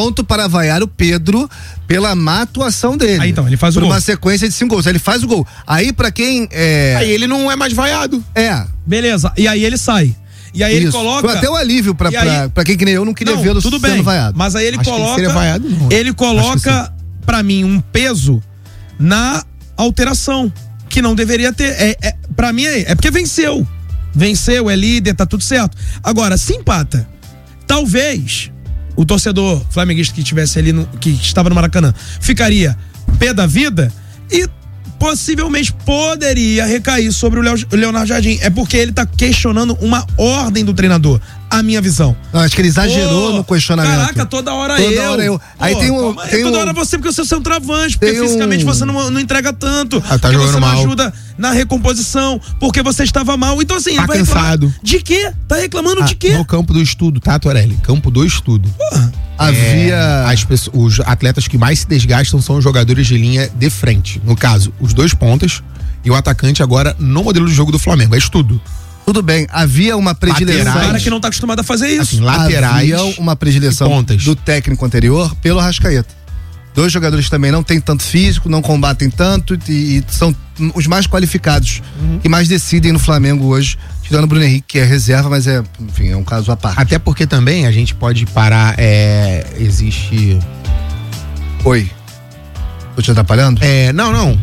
pronto para vaiar o Pedro pela má atuação dele. Aí então, ele faz o gol. gol. Por uma sequência de 5 gols. Ele faz o gol. Aí pra quem Aí ele não é mais vaiado. Beleza. E aí ele sai. E aí ele coloca... Foi até um alívio pra quem que nem eu não queria vê-lo tudo sendo bem, vaiado. Mas aí ele Acho coloca... que ele seria vaiado, não. Ele coloca, pra mim, um peso na alteração. Que não deveria ter. Pra mim é porque venceu. Venceu, é líder, tá tudo certo. Agora, se empata, talvez o torcedor flamenguista que tivesse ali, que estava no Maracanã, ficaria pé da vida e possivelmente poderia recair sobre o Leonardo Jardim. É porque ele tá questionando uma ordem do treinador, a minha visão. Não, acho que ele exagerou no questionamento. Caraca, toda hora eu. Aí tem um... toda hora você, porque você é um travante, porque fisicamente você não entrega tanto, tá porque jogando você não mal. ajuda na recomposição, porque você estava mal. Então assim, Tá ele vai cansado. reclamar de quê? Tá reclamando de quê? No campo do estudo, tá, Torelli? Campo do estudo. Porra. Os atletas que mais se desgastam são os jogadores de linha de frente. No caso, os 2 pontas e o atacante agora no modelo de jogo do Flamengo. É estudo. Tudo bem, havia uma predileção. O cara que não tá acostumado a fazer isso. Assim, laterais. Havia uma predileção do técnico anterior pelo Arrascaeta. 2 jogadores que também não têm tanto físico, não combatem tanto e são os mais qualificados que mais decidem no Flamengo hoje, tirando o Bruno Henrique, que é reserva, mas é um caso à parte. Até porque também a gente pode parar, existe... Oi. Tô te atrapalhando? Não.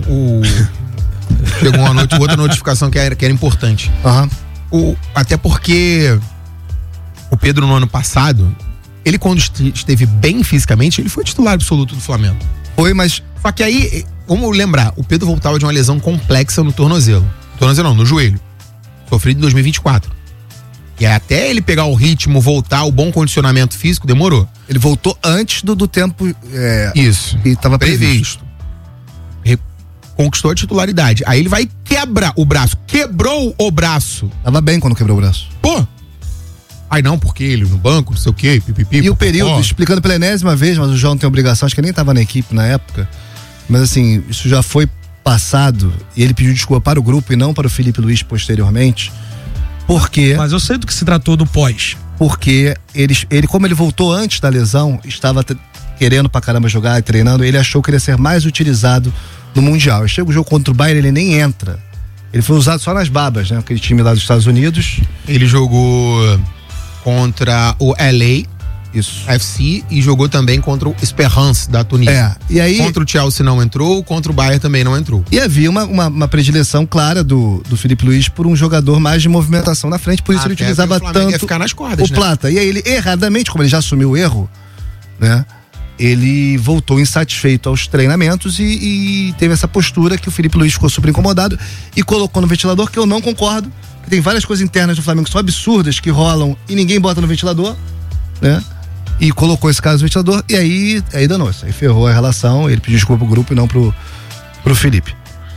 Chegou outra notificação que era importante. Até porque o Pedro no ano passado, ele quando esteve bem fisicamente, ele foi titular absoluto do Flamengo. Foi, mas... Só que aí, vamos lembrar, o Pedro voltava de uma lesão complexa no tornozelo. No joelho. Sofrido em 2024. E até ele pegar o ritmo, voltar, o bom condicionamento físico, demorou. Ele voltou antes do tempo... Isso. Que estava previsto. Conquistou a titularidade. Aí ele vai quebrar o braço. Quebrou o braço. Tava bem quando quebrou o braço. Pô! Aí não, porque ele no banco, não sei o quê, pipipi. E o período, explicando pela enésima vez, mas o João não tem obrigação, acho que nem tava na equipe na época. Mas assim, isso já foi passado e ele pediu desculpa para o grupo e não para o Felipe Luiz posteriormente. Porque... Mas eu sei do que se tratou do pós. Porque ele como ele voltou antes da lesão, estava querendo pra caramba jogar e treinando, ele achou que ele ia ser mais utilizado no Mundial. Chega o jogo contra o Bayern, ele nem entra. Ele foi usado só nas babas, né? Aquele time lá dos Estados Unidos. Ele jogou contra o LA FC e jogou também contra o Esperance da Tunísia. E aí, contra o Chelsea não entrou, contra o Bayern também não entrou. E havia uma predileção clara do Felipe Luiz por um jogador mais de movimentação na frente, por isso ele utilizava tanto ia ficar nas cordas, o Plata. E aí ele, erradamente, como ele já assumiu o erro, né? Ele voltou insatisfeito aos treinamentos e teve essa postura que o Felipe Luiz ficou super incomodado e colocou no ventilador, que eu não concordo, que tem várias coisas internas do Flamengo que são absurdas, que rolam e ninguém bota no ventilador, né? E colocou esse caso no ventilador e aí danou-se, aí ferrou a relação, ele pediu desculpa pro grupo e não pro Felipe.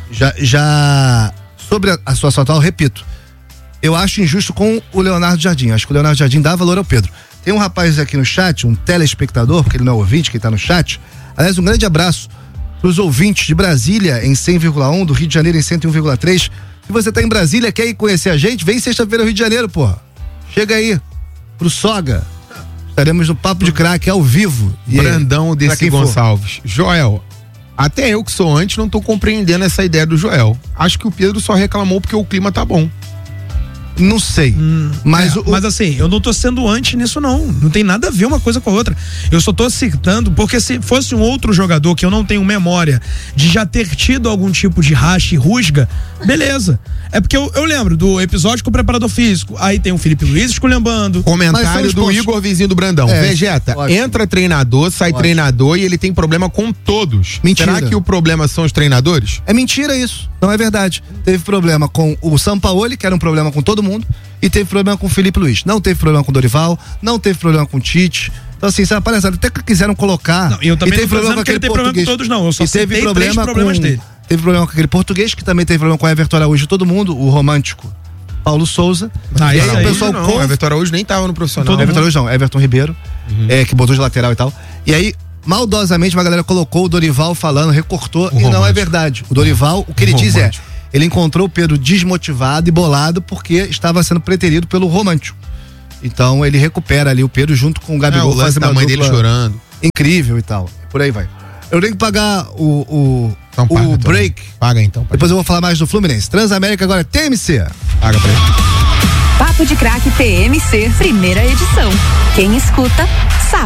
Já sobre a situação atual, repito, eu acho injusto com o Leonardo Jardim, acho que o Leonardo Jardim dá valor ao Pedro. Tem um rapaz aqui no chat, um telespectador, porque ele não é ouvinte, que tá no chat. Aliás, um grande abraço pros ouvintes de Brasília em 100,1, do Rio de Janeiro em 101,3. Se você tá em Brasília, quer ir conhecer a gente, vem sexta-feira ao Rio de Janeiro, porra. Chega aí, pro Soga. Estaremos no Papo de Craque ao vivo. Brandão desse Gonçalves. Joel, até eu que sou antes não tô compreendendo essa ideia do Joel. Acho que o Pedro só reclamou porque o clima tá bom. Não sei. Mas assim, eu não tô sendo anti nisso, não. Não tem nada a ver uma coisa com a outra. Eu só tô citando, porque se fosse um outro jogador que eu não tenho memória de já ter tido algum tipo de racha e rusga, beleza. É porque eu lembro do episódio com o preparador físico. Aí tem o Felipe Luiz esculhambando. Comentário do Igor, vizinho do Brandão. Vegeta, entra treinador, sai treinador e ele tem problema com todos. Mentira. Será que o problema são os treinadores? É mentira isso. Não é verdade. Teve problema com o Sampaoli, que era um problema com todo mundo, e teve problema com o Felipe Luiz. Não teve problema com o Dorival, não teve problema com o Tite. Então assim, sabe, parece, até que quiseram colocar. Não, eu também não tô dizendo que ele tem problema com todos, não. Eu só citei 3 problemas dele. Teve problema com aquele português, que também teve problema com o Everton Araújo, todo mundo, o romântico Paulo Souza. E aí o pessoal o Everton Araújo nem tava no profissional. Everton Araújo não, Everton Ribeiro, que botou de lateral e tal. E aí, maldosamente, uma galera colocou o Dorival falando, recortou, e não é verdade. O Dorival, o que ele diz é, ele encontrou o Pedro desmotivado e bolado porque estava sendo preterido pelo romântico. Então ele recupera ali o Pedro junto com o Gabigol. O lance da mãe dele chorando. incrível e tal. Por aí vai. Eu tenho que pagar o break. Paga então. Depois eu vou falar mais do Fluminense. Transamérica agora é TMC. Paga pra ele. Papo de Craque TMC, primeira edição. Quem escuta, sabe.